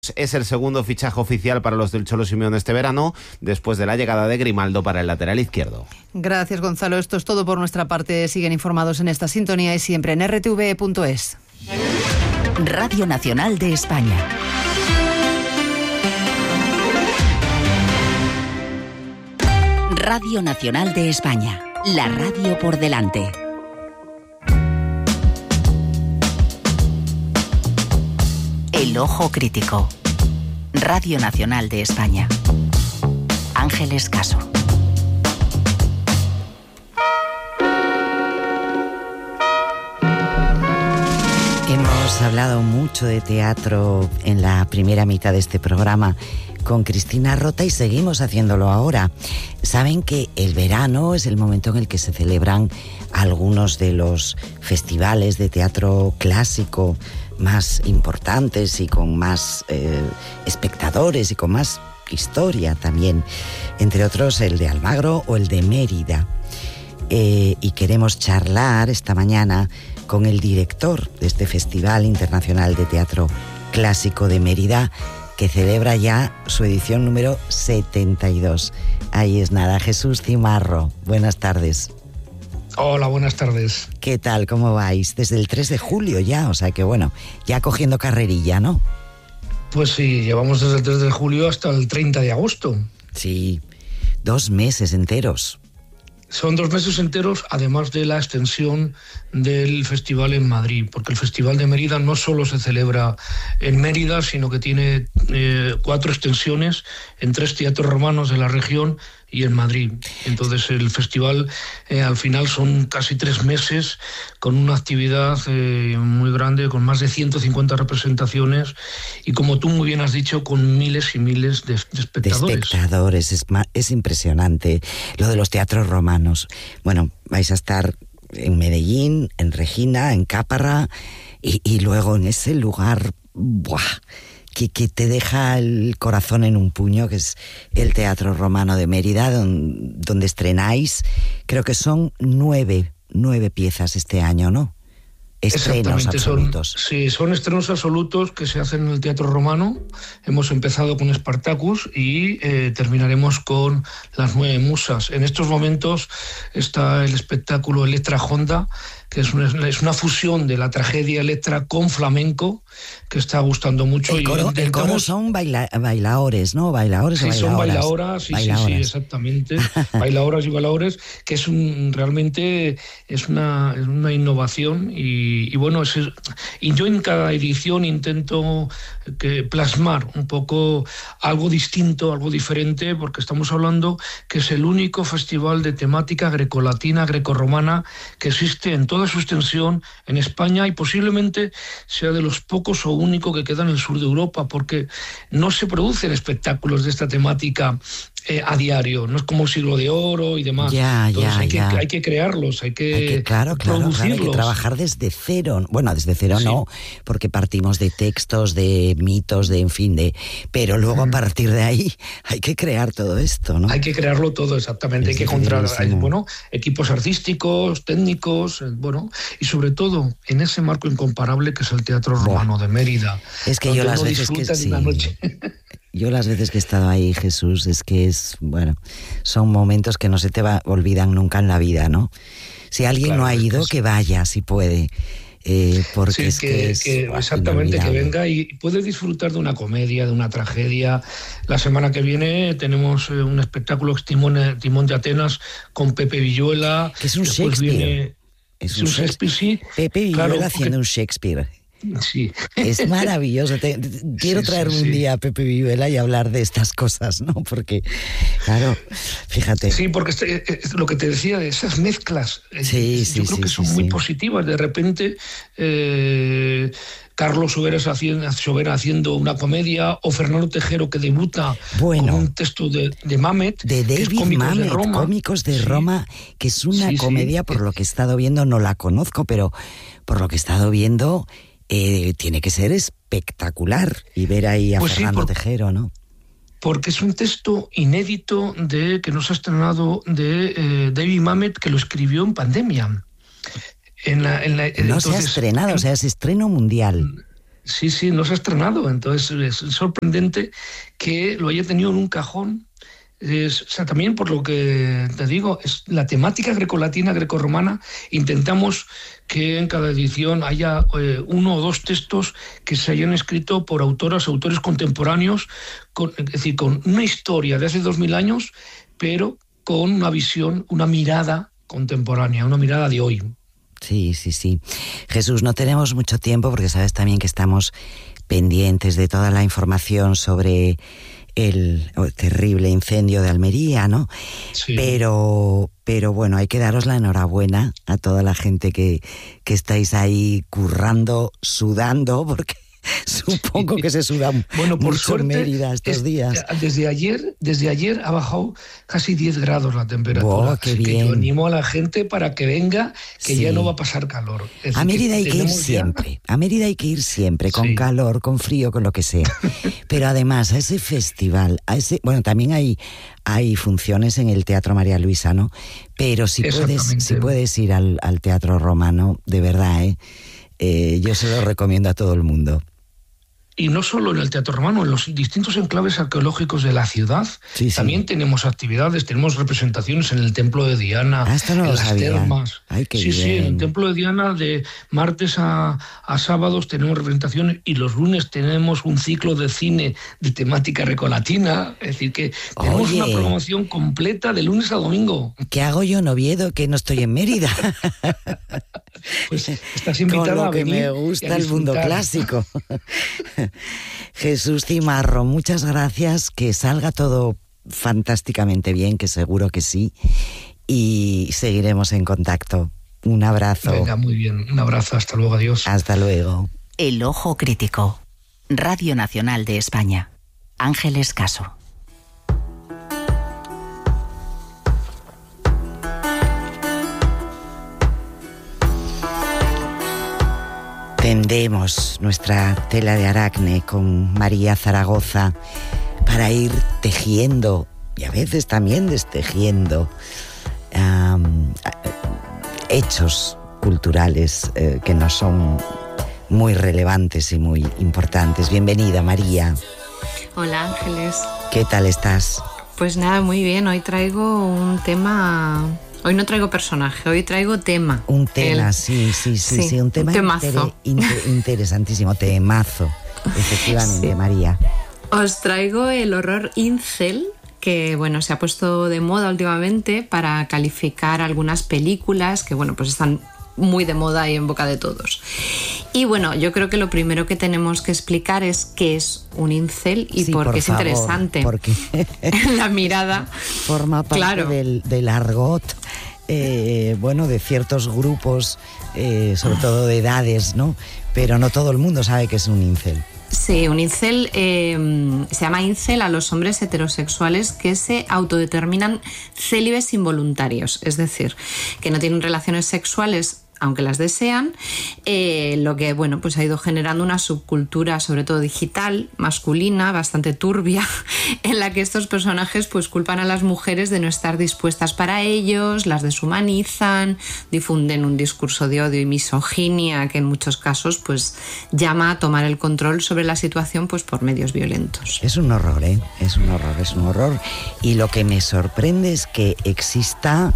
Es el segundo fichaje oficial para los del Cholo Simeone este verano, después de la llegada de Grimaldo para el lateral izquierdo. Gracias, Gonzalo. Esto es todo por nuestra parte. Siguen informados en esta sintonía y siempre en rtve.es. Radio Nacional de España. Radio Nacional de España. La radio por delante. El ojo crítico. Radio Nacional de España. Ángeles Caso. Hemos hablado mucho de teatro en la primera mitad de este programa con Cristina Rota y seguimos haciéndolo ahora. Saben que el verano es el momento en el que se celebran algunos de los festivales de teatro clásico más importantes y con más espectadores y con más historia también, entre otros el de Almagro o el de Mérida. Y queremos charlar esta mañana con el director de este Festival Internacional de Teatro Clásico de Mérida, que celebra ya su edición número 72. Ahí es nada, Jesús Cimarro. Buenas tardes. Hola, buenas tardes. ¿Qué tal? ¿Cómo vais? Desde el 3 de julio ya, o sea que bueno, ya cogiendo carrerilla, ¿no? Pues sí, llevamos desde el 3 de julio hasta el 30 de agosto. Sí, 2 meses enteros. Son 2 meses enteros, además de la extensión del festival en Madrid, porque el Festival de Mérida no solo se celebra en Mérida, sino que tiene 4 extensiones en 3 teatros romanos de la región y en Madrid. Entonces el festival al final son casi 3 meses con una actividad muy grande, con más de 150 representaciones y, como tú muy bien has dicho, con miles y miles de espectadores. Es impresionante lo de los teatros romanos. Bueno, vais a estar en Medellín, en Regina, en Caparra y luego en ese lugar que te deja el corazón en un puño, que es el Teatro Romano de Mérida, donde estrenáis, creo que son 9 piezas este año, ¿no? Estrenos absolutos. Son estrenos absolutos que se hacen en el Teatro Romano. Hemos empezado con Spartacus y terminaremos con Las 9 Musas. En estos momentos está el espectáculo Electra Honda, que es una fusión de la tragedia Electra con flamenco, que está gustando mucho. El coro son bailaores, ¿no? ¿Bailaores o bailaoras? Son bailaoras, sí, exactamente. Bailaoras y bailaores, que es realmente es una innovación y bueno, y yo en cada edición intento plasmar un poco algo distinto, algo diferente, porque estamos hablando que es el único festival de temática grecolatina, grecorromana que existe en toda su extensión en España y posiblemente sea de los pocos o único que queda en el sur de Europa, porque no se producen espectáculos de esta temática a diario, no es como el Siglo de Oro y demás. Hay que crearlos, hay que producirlos. Claro, hay que trabajar desde cero. Bueno, desde cero sí. No, porque partimos de textos, de mitos, pero luego a partir de ahí hay que crear todo esto, ¿no? Hay que crearlo todo, exactamente. Hay que encontrar equipos artísticos, técnicos, y sobre todo en ese marco incomparable que es el Teatro Romano de Mérida. Es que yo las veces que Yo las veces que he estado ahí, Jesús, es que son momentos que no se te olvidan nunca en la vida, ¿no? Si alguien no ha ido, que vaya, si puede. Porque sí, exactamente, que venga y puede disfrutar de una comedia, de una tragedia. La semana que viene tenemos un espectáculo Timón de Atenas con Pepe Villuela. Que es un Shakespeare. Es un Shakespeare, sí. Pepe Villuela haciendo un Shakespeare. Sí. Es maravilloso. Quiero traer un día a Pepe Villuela y hablar de estas cosas, ¿no? Porque, claro, fíjate. Sí, porque es lo que te decía de esas mezclas. Yo creo que son muy positivas. De repente, Carlos Sobera haciendo una comedia, o Fernando Tejero, que debuta con un texto de Mamet. De David Mamet, Cómicos de Roma, que es una comedia, por lo que he estado viendo, no la conozco, pero por lo que he estado viendo... tiene que ser espectacular y ver ahí a Fernando Tejero, ¿no? Porque es un texto inédito que nos ha estrenado de David Mamet, que lo escribió en pandemia. No se ha estrenado, o sea, es estreno mundial. Sí, no se ha estrenado. Entonces es sorprendente que lo haya tenido en un cajón. También por lo que te digo, es la temática grecolatina, grecorromana. Intentamos que en cada edición haya 1 o 2 textos que se hayan escrito por autores contemporáneos, es decir, con una historia de hace 2000 años, pero con una visión, una mirada contemporánea, una mirada de hoy. Sí. Jesús, no tenemos mucho tiempo porque sabes también que estamos pendientes de toda la información sobre el terrible incendio de Almería, ¿no? Sí. Pero bueno, hay que daros la enhorabuena a toda la gente que estáis ahí currando, sudando, porque supongo que se suda por mucho suerte, en Mérida estos días. Desde ayer ha bajado casi 10 grados la temperatura. Qué Así bien. que yo animo a la gente para que venga, que ya no va a pasar calor. A Mérida hay que ir siempre. A Mérida hay que ir siempre, con calor, con frío, con lo que sea. Pero además, a ese festival, también hay funciones en el Teatro María Luisa, ¿no? Pero si puedes ir al Teatro Romano, de verdad, yo se lo recomiendo a todo el mundo. Y no solo en el Teatro Romano, en los distintos enclaves arqueológicos de la ciudad. También tenemos actividades, tenemos representaciones en el Templo de Diana, en las termas. Ay, qué bien. En el Templo de Diana de martes a sábados tenemos representaciones, y los lunes tenemos un ciclo de cine de temática grecolatina. Es decir, que tenemos una programación completa de lunes a domingo. ¿Qué hago yo en Oviedo, que no estoy en Mérida? Pues estás invitada con lo a venir. Que me gusta el mundo clásico. Jesús Cimarro, muchas gracias, que salga todo fantásticamente bien, que seguro que sí, y seguiremos en contacto. Un abrazo. Venga, muy bien, un abrazo, hasta luego, adiós. Hasta luego. El Ojo Crítico, Radio Nacional de España. Ángeles Caso. Tendemos nuestra tela de aracne con María Zaragoza para ir tejiendo y a veces también destejiendo hechos culturales que nos son muy relevantes y muy importantes. Bienvenida, María. Hola, Ángeles. ¿Qué tal estás? Pues nada, muy bien. Hoy traigo un tema... Hoy no traigo personaje, hoy traigo tema. Un tema, sí, un tema interesantísimo, temazo, efectivamente, sí. María. Os traigo el horror incel, que bueno, se ha puesto de moda últimamente para calificar algunas películas que bueno, pues están muy de moda y en boca de todos. Y bueno, yo creo que lo primero que tenemos que explicar es qué es un incel y por qué es interesante. Porque la mirada forma parte del argot, de ciertos grupos, sobre todo de edades, ¿no? Pero no todo el mundo sabe que es un incel. Sí, un incel se llama incel a los hombres heterosexuales que se autodeterminan célibes involuntarios, es decir, que no tienen relaciones sexuales aunque las desean, lo que bueno, pues ha ido generando una subcultura, sobre todo digital, masculina, bastante turbia, en la que estos personajes pues culpan a las mujeres de no estar dispuestas para ellos, las deshumanizan, difunden un discurso de odio y misoginia que en muchos casos pues llama a tomar el control sobre la situación pues por medios violentos. Es un horror, es un horror. Y lo que me sorprende es que exista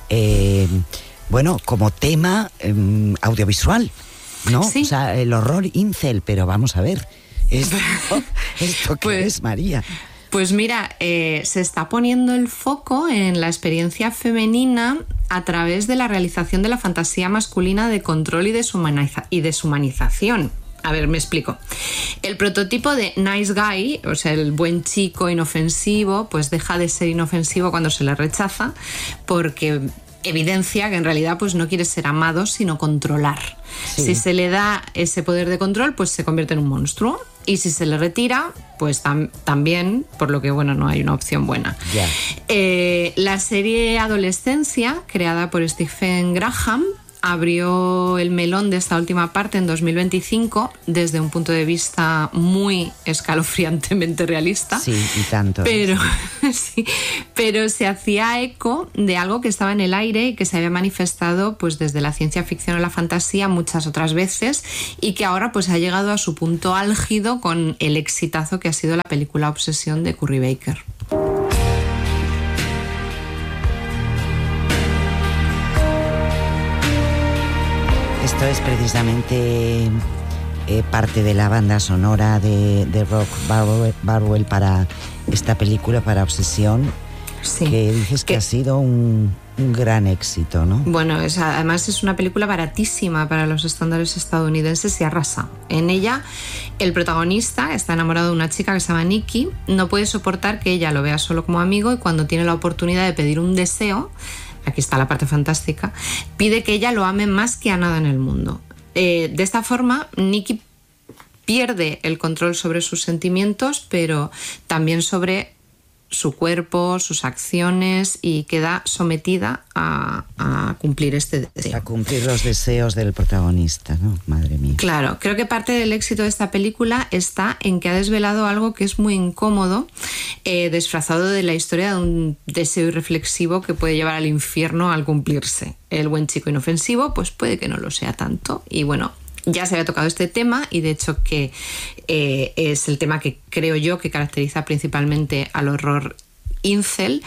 como tema audiovisual, ¿no? Sí. O sea, el horror incel, pero vamos a ver, ¿esto qué es, María? Pues mira, se está poniendo el foco en la experiencia femenina a través de la realización de la fantasía masculina de control y deshumanización. A ver, me explico. El prototipo de nice guy, o sea, el buen chico inofensivo, pues deja de ser inofensivo cuando se le rechaza, porque evidencia que en realidad pues no quiere ser amado, sino controlar. Sí. Si se le da ese poder de control, pues se convierte en un monstruo. Y si se le retira, pues también, por lo que bueno, no hay una opción buena. Yeah. La serie Adolescencia, creada por Stephen Graham, abrió el melón de esta última parte en 2025 desde un punto de vista muy escalofriantemente realista. Sí, y tanto. Pero, sí, pero se hacía eco de algo que estaba en el aire y que se había manifestado pues desde la ciencia ficción a la fantasía muchas otras veces y que ahora pues ha llegado a su punto álgido con el exitazo que ha sido la película Obsesión de Curry Baker. Esto es precisamente parte de la banda sonora de Rock Barwell para esta película, para Obsesión, sí, que dices que ha sido un gran éxito, ¿no? Bueno, además es una película baratísima para los estándares estadounidenses y arrasa. En ella, el protagonista está enamorado de una chica que se llama Nikki, no puede soportar que ella lo vea solo como amigo y cuando tiene la oportunidad de pedir un deseo, aquí está la parte fantástica, pide que ella lo ame más que a nada en el mundo. De esta forma, Nikki pierde el control sobre sus sentimientos, pero también sobre su cuerpo, sus acciones y queda sometida a cumplir este deseo. A cumplir los deseos del protagonista, ¿no? Madre mía. Claro, creo que parte del éxito de esta película está en que ha desvelado algo que es muy incómodo, disfrazado de la historia de un deseo irreflexivo que puede llevar al infierno al cumplirse. El buen chico inofensivo, pues puede que no lo sea tanto. Y bueno, ya se había tocado este tema y de hecho que es el tema que creo yo que caracteriza principalmente al horror incel.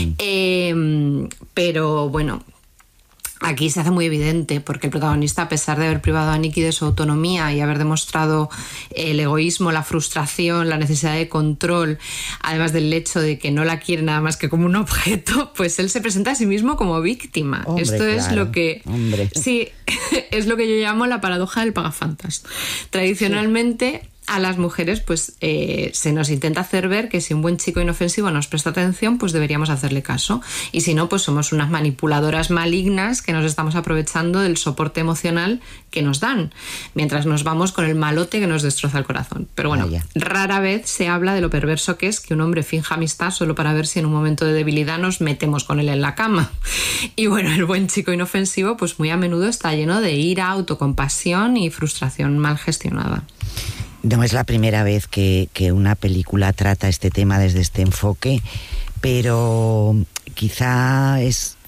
Pero bueno, aquí se hace muy evidente porque el protagonista, a pesar de haber privado a Nikki de su autonomía y haber demostrado el egoísmo, la frustración, la necesidad de control, además del hecho de que no la quiere nada más que como un objeto, pues él se presenta a sí mismo como víctima. Hombre, esto claro, es lo que... Hombre. Sí, es lo que yo llamo la paradoja del pagafantas. Tradicionalmente... Sí. A las mujeres pues se nos intenta hacer ver que si un buen chico inofensivo nos presta atención, pues deberíamos hacerle caso. Y si no, pues somos unas manipuladoras malignas que nos estamos aprovechando del soporte emocional que nos dan, mientras nos vamos con el malote que nos destroza el corazón. Pero bueno, rara vez se habla de lo perverso que es que un hombre finja amistad solo para ver si en un momento de debilidad nos metemos con él en la cama. Y bueno, el buen chico inofensivo pues muy a menudo está lleno de ira, autocompasión y frustración mal gestionada. No es la primera vez que una película trata este tema desde este enfoque, pero quizá es,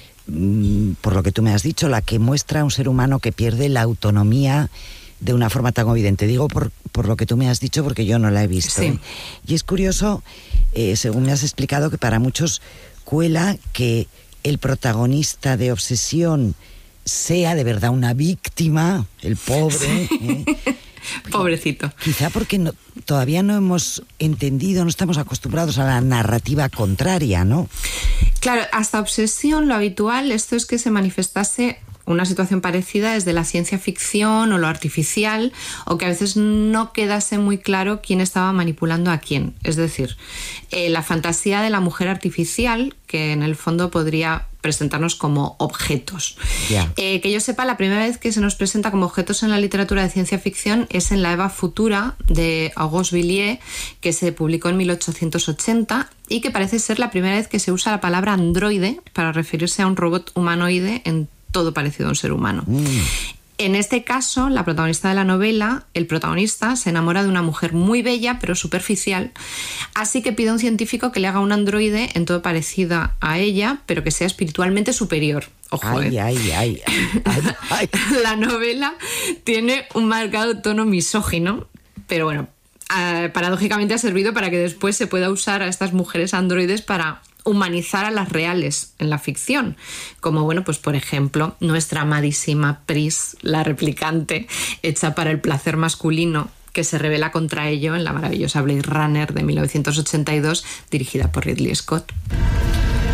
por lo que tú me has dicho, la que muestra a un ser humano que pierde la autonomía de una forma tan evidente. Digo por lo que tú me has dicho porque yo no la he visto. Sí. Y es curioso, según me has explicado, que para muchos cuela que el protagonista de Obsesión sea de verdad una víctima, el pobre... Sí. Pobrecito. Quizá porque todavía no hemos entendido, no estamos acostumbrados a la narrativa contraria, ¿no? Claro, hasta Obsesión lo habitual esto es que se manifestase una situación parecida desde la ciencia ficción o lo artificial, o que a veces no quedase muy claro quién estaba manipulando a quién. Es decir, la fantasía de la mujer artificial, que en el fondo podría presentarnos como objetos. Yeah. Que yo sepa, la primera vez que se nos presenta como objetos en la literatura de ciencia ficción es en La Eva Futura de Auguste Villiers, que se publicó en 1880 y que parece ser la primera vez que se usa la palabra androide para referirse a un robot humanoide en todo parecido a un ser humano. En este caso, la protagonista de la novela, el protagonista, se enamora de una mujer muy bella pero superficial, así que pide a un científico que le haga un androide en todo parecida a ella, pero que sea espiritualmente superior. Ojo, ay. La novela tiene un marcado tono misógino, pero bueno, paradójicamente ha servido para que después se pueda usar a estas mujeres androides para humanizar a las reales en la ficción, como bueno, pues por ejemplo nuestra amadísima Pris, la replicante hecha para el placer masculino, que se rebela contra ello en la maravillosa Blade Runner de 1982 dirigida por Ridley Scott.